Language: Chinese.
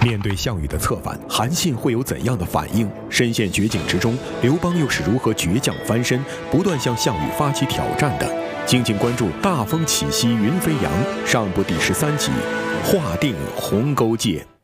面对项羽的策反，韩信会有怎样的反应？深陷绝境之中，刘邦又是如何倔强翻身，不断向项羽发起挑战的？敬请关注《大风起兮云飞扬》上部第13集，划定鸿沟界。